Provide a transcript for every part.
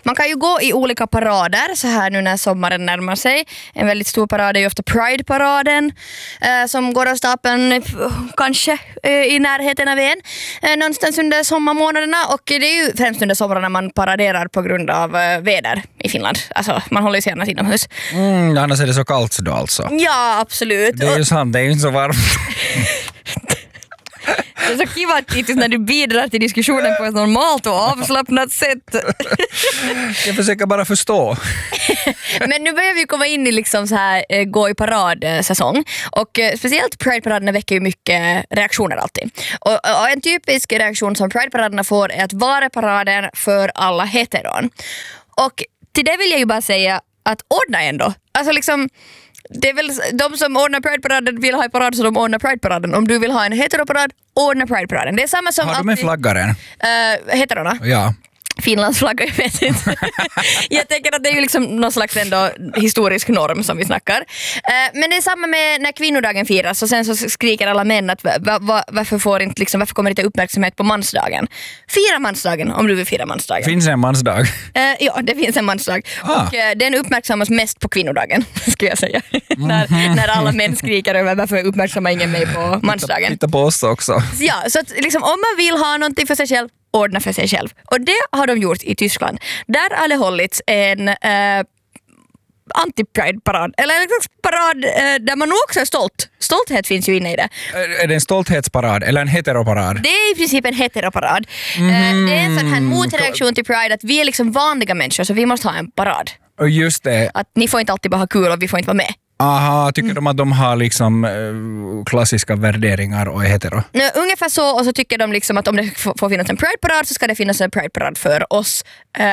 Man kan ju gå i olika parader så här nu när sommaren närmar sig. En väldigt stor parad är ju ofta Pride-paraden som går av stapeln kanske i närheten av en någonstans under sommarmånaderna, och det är ju främst under somrarna man paraderar på grund av väder i Finland. Alltså man håller ju sig gärna inomhus. Annars är det så kallt då alltså. Ja, absolut. Det är ju sant, det är ju inte så varmt. Det är så kiva hittills när du bidrar till diskussionen på ett normalt och avslappnat sätt. Jag försöker bara förstå. Men nu börjar vi komma in i liksom så här gå i paradsäsong, och speciellt Pride-paraderna väcker ju mycket reaktioner alltid. Och en typisk reaktion som Pride-paraderna får är att vara paraden för alla heteron. Och till det vill jag ju bara säga att ordna ändå. Alltså liksom, det är väl de som ordnar Pride-paraden vill ha en parad, så de ordnar Pride-paraden. Om du vill ha en heteroparad, ordna Pride-paraden. Det är samma som har de med flaggaren? Heterona? Ja. Finlands flagga, jag vet inte. Jag tänker att det är ju liksom någon slags ändå historisk norm som vi snackar. Men det är samma med när kvinnodagen firas, och sen så skriker alla män att varför kommer det inte uppmärksamhet på mansdagen? Fira mansdagen om du vill fira mansdagen. Finns en mansdag? Ja, det finns en mansdag. Och den uppmärksammas mest på kvinnodagen, skulle jag säga. När alla män skriker över varför uppmärksammar ingen mig på mansdagen. Titta på oss också. Ja, så att liksom, om man vill ha någonting för sig själv, ordna för sig själv. Och det har de gjort i Tyskland. Där har det hållits en anti-pride-parad. Eller en parad där man också är stolt. Stolthet finns ju inne i det. Är det en stolthetsparad eller en heteroparad? Det är i princip en heteroparad. Det är en sån här motreaktion till pride, att vi är liksom vanliga människor, så vi måste ha en parad. Och just det. Att ni får inte alltid bara ha kul och vi får inte vara med. Aha, tycker de att de har liksom klassiska värderingar och är hetero? Ungefär så, och så tycker de liksom att om det får finnas en Pride-parad, så ska det finnas en Pride-parad för oss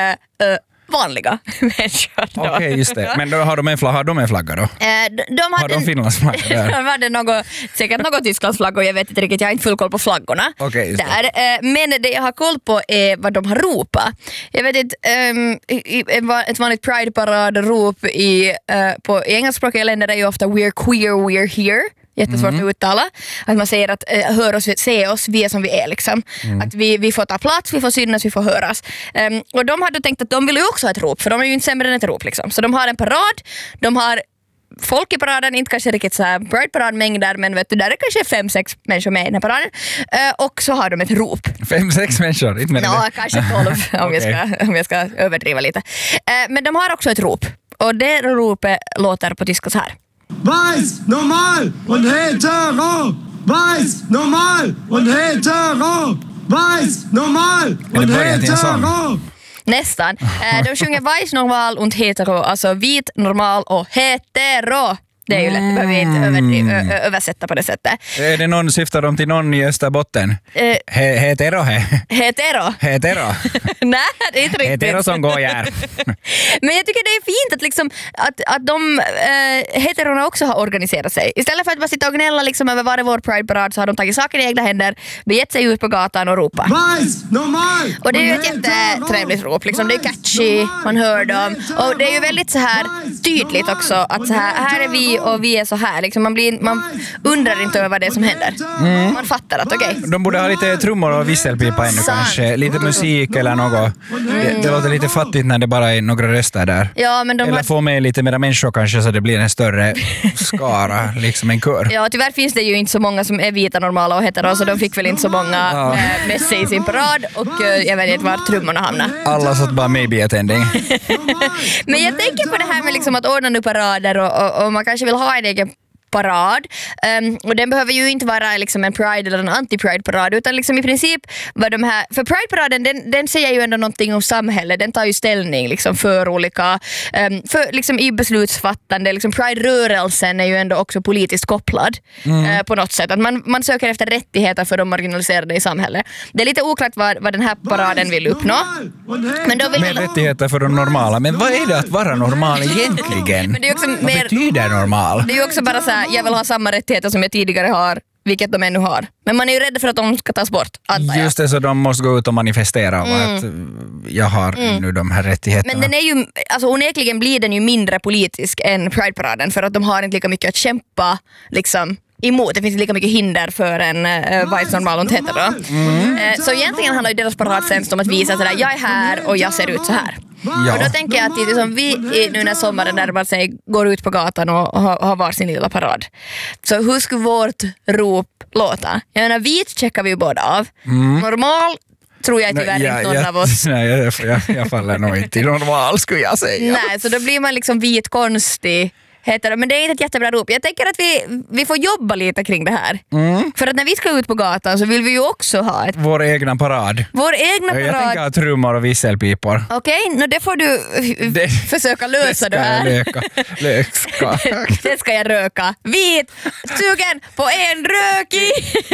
vanliga människor. Okej, just det. Men då har de en flagga då? Har de Finlandsflagga där? De hade säkert något Tysklandsflagga, och jag vet inte riktigt, jag har inte full koll på flaggorna. Okej, där. Men det jag har koll på är vad de har ropat. Jag vet inte, ett vanligt Pride-parad-rop i engelskspråkiga länder är ju ofta "We're queer, we're here". Jättesvårt att uttala. Att man säger att hör oss, se oss, vi är som vi är liksom. Att vi får ta plats, vi får synas, vi får höras. Och de hade tänkt att de vill ju också ha ett rop, för de är ju inte sämre än ett rop liksom. Så de har en parad, de har folk i paraden, inte kanske riktigt så här Pride-paradmängder, men vet du, där är kanske 5-6 människor med i den här paraden. Och så har de ett rop. 5-6 människor? Inte med ja, kanske 12 om jag ska överdriva lite. Men de har också ett rop. Och det ropet låter på tyska så här. Weiß, normal und hetero! Weiß, normal und hetero! Weiß, normal und hetero! Nästan. De sjunger weiß, normal und hetero, alltså vit, normal och hetero. Det är ju lätt, det behöver vi inte översätta på det sättet. Är det någon, syftar de till någon i Österbotten? Hetero? Hetero? Hetero? Nej, det är inte riktigt. Hetero som går här. Men jag tycker det är fint att, liksom, att de heterorna också har organiserat sig. Istället för att bara sitta och gnälla liksom över varje vår Pride-parad, så har de tagit saker i egna händer, begett sig ut på gatan och ropa. Och det är ju ett jättetrevligt rop. Liksom. Det är catchy, man hör dem. Och det är ju väldigt så här tydligt också att så här är vi och vi är så här. Liksom man undrar inte över vad det är som händer. Man fattar att okej. De borde ha lite trummor och visselpipa ännu kanske. Lite musik eller något. Det låter lite fattigt när det bara är några röster där. Ja, men eller få med lite mer människor kanske, så det blir en större skara, liksom en kör. Ja, tyvärr finns det ju inte så många som är vita, normala och hetero, så de fick väl inte så många med sig i sin parad, och jag vet inte var trummorna hamnar. Alla satt bara maybe attending. Men jag tänker på det här med liksom att ordna nu parader och man kanske vill ha en egen parad. Och den behöver ju inte vara liksom en pride eller en anti-pride-parad, utan liksom i princip vad de här, för pride-paraden den säger ju ändå någonting om samhället, den tar ju ställning liksom för olika för liksom i beslutsfattande, liksom pride-rörelsen är ju ändå också politiskt kopplad på något sätt, att man söker efter rättigheter för de marginaliserade i samhället. Det är lite oklart vad den här paraden vill uppnå. Men då vill rättigheter för de normala, men vad är det att vara normal egentligen? Men det är också vad betyder normal? Det är ju också bara så här, jag vill ha samma rättigheter som jag tidigare har, vilket de ännu har. Men man är ju rädd för att de ska tas bort. Just det, så de måste gå ut och manifestera att jag har nu de här rättigheterna. Men den är ju, alltså onekligen blir den ju mindre politisk än Pride-paraden, för att de har inte lika mycket att kämpa liksom emot. Det finns lika mycket hinder för en white normal och hetero. Så egentligen handlar ju deras parad främst om att visa sådär, jag är här och jag ser ut så här. Ja. Och då tänker jag att det är som vi nu när sommaren närmar sig går ut på gatan och har varsin lilla parad. Så hur skulle vårt rop låta? Jag menar, vit checkar vi ju båda av. Normal tror jag tyvärr inte någon av oss. Nej, jag faller nog inte i normal skulle jag säga. Nej, så då blir man liksom vit konstig. Heter det. Men det är inte ett jättebra rop. Jag tänker att vi får jobba lite kring det här. För att när vi ska ut på gatan så vill vi ju också ha vår egna parad. Jag tänker ha trummor och visselpipor. Okej, det får du försöka lösa det här. Det ska Det ska jag röka. Vit, sugen på en rökig.